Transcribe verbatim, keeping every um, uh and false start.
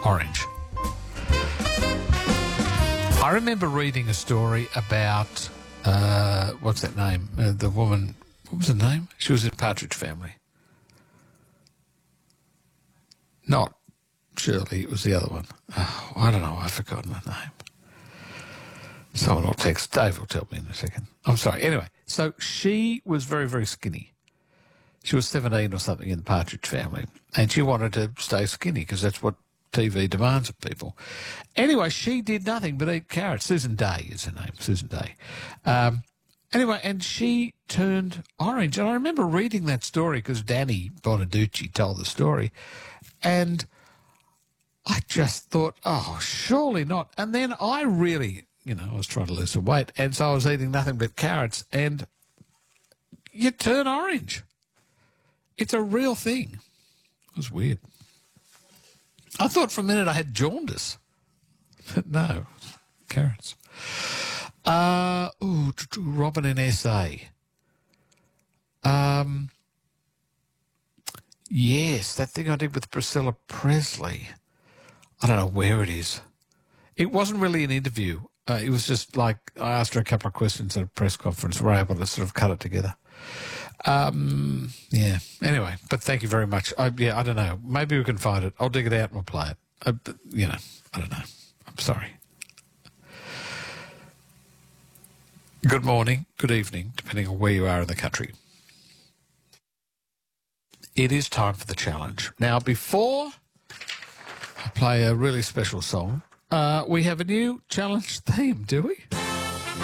orange. I remember reading a story about, uh, what's that name? Uh, the woman, what was her name? She was in Partridge Family. Not Shirley, it was the other one. Oh, I don't know, I've forgotten her name. Someone will text. Dave will tell me in a second. I'm sorry. Anyway, so she was very, very skinny. She was seventeen or something in the Partridge Family, and she wanted to stay skinny because that's what T V demands of people. Anyway, she did nothing but eat carrots. Susan Day is her name, Susan Day. Um, anyway, and she turned orange. And I remember reading that story because Danny Bonaducci told the story, and I just thought, oh, surely not. And then I really... You know, I was trying to lose some weight, and so I was eating nothing but carrots, and you turn orange. It's a real thing. It was weird. I thought for a minute I had jaundice, but no, carrots. Uh, ooh, Robin in S A. Um, yes, that thing I did with Priscilla Presley. I don't know where it is. It wasn't really an interview. Uh, it was just like I asked her a couple of questions at a press conference. We're able to sort of cut it together. Um, yeah. Anyway, but thank you very much. I, yeah, I don't know. Maybe we can find it. I'll dig it out and we'll play it. Uh, but, you know, I don't know. I'm sorry. Good morning, good evening, depending on where you are in the country. It is time for the challenge. Now, before I play a really special song, Uh, we have a new challenge theme, do we?